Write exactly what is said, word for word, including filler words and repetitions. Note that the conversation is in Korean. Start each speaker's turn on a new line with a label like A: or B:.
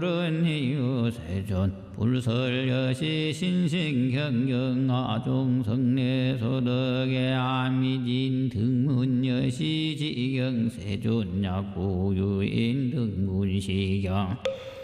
A: 른히유 세존 불설여시 신신경경 아종성례 소덕의 아미진 등문여시 지경 세존 약고유인 등문시경